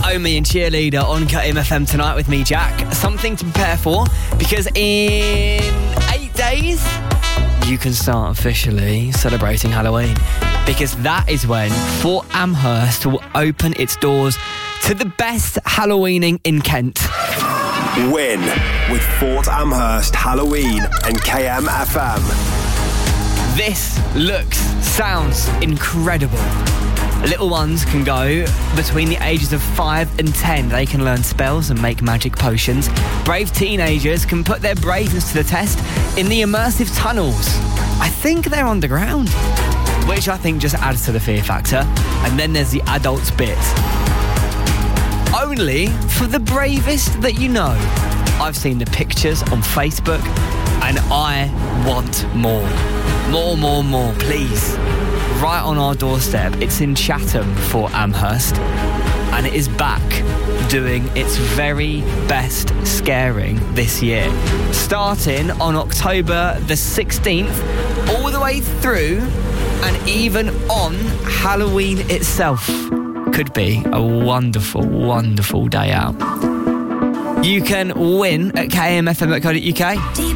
Omi and Cheerleader on KMFM tonight with me, Jack. Something to prepare for, because in 8 days, you can start officially celebrating Halloween. Because that is when Fort Amherst will open its doors to the best Halloweening in Kent. Win with Fort Amherst Halloween and KMFM. This looks, sounds incredible. Little ones can go between the ages of 5 and 10. They can learn spells and make magic potions. Brave teenagers can put their braveness to the test in the immersive tunnels. I think they're underground, which I think just adds to the fear factor. And then there's the adults bit. Only for the bravest that you know. I've seen the pictures on Facebook and I want more. More, please. Right on our doorstep. It's in Chatham, Fort Amherst, and it is back doing its very best scaring this year. Starting on October the 16th, all the way through, and even on Halloween itself. Could be a wonderful, wonderful day out. You can win at kmfm.co.uk.